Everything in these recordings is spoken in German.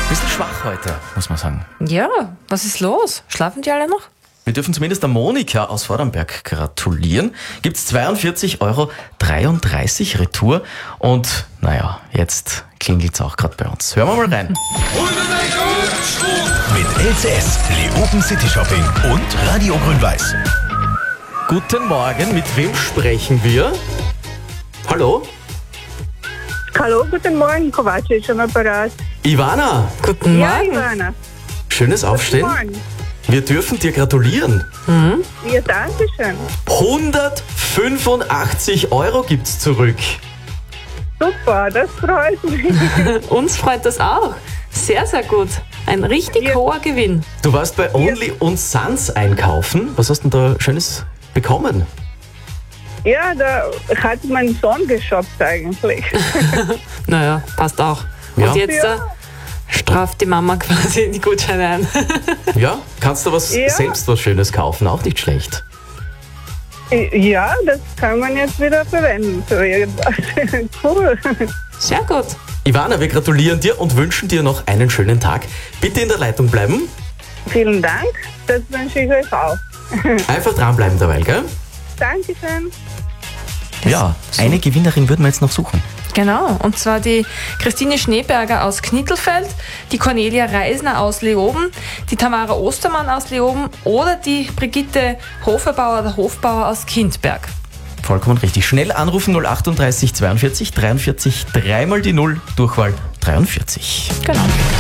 Bisschen schwach heute, muss man sagen. Ja, was ist los? Schlafen die alle noch? Wir dürfen zumindest der Monika aus Vorarlberg gratulieren. Gibt's 42,33 € Retour. Und naja, jetzt klingelt's auch gerade bei uns. Hören wir mal rein. Mit LCS, Leoben City Shopping und Radio Grün-Weiß. Guten Morgen, mit wem sprechen wir? Hallo? Hallo, guten Morgen, Kovacic am Apparat. Ivana, Guten Ja, Morgen. Ivana. schönes Aufstehen. Guten Morgen. Wir dürfen dir gratulieren. Ja, danke schön. 185 € gibt's zurück. Super, das freut mich. Uns freut das auch. Sehr, sehr gut. Ein richtig Ja. hoher Gewinn. Du warst bei Only und Sons einkaufen. Was hast du denn da Schönes bekommen? Ja, da hat mein Sohn geshoppt eigentlich. Naja, passt auch. Ja. Und jetzt Ja. straft die Mama quasi die Gutscheine ein. Ja, kannst du was Ja. selbst was Schönes kaufen, auch nicht schlecht. Ja, das kann man jetzt wieder verwenden für irgendwas. Cool. Sehr gut. Ivana, wir gratulieren dir und wünschen dir noch einen schönen Tag. Bitte in der Leitung bleiben. Vielen Dank, das wünsche ich euch auch. Einfach dranbleiben dabei, gell? Dankeschön. Ja, eine Gewinnerin würden wir jetzt noch suchen. Genau, und zwar die Christine Schneeberger aus Knittelfeld, die Cornelia Reisner aus Leoben, die Tamara Ostermann aus Leoben oder die Brigitte Hofbauer oder Hofbauer aus Kindberg. Vollkommen richtig. Schnell anrufen 038 42 43 3 die 0, Durchwahl 43. Genau.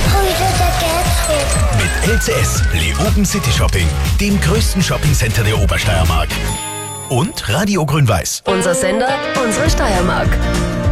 Mit LCS, Leoben City Shopping, dem größten Shoppingcenter der Obersteiermark. Und Radio Grün-Weiß. Unser Sender, unsere Steiermark.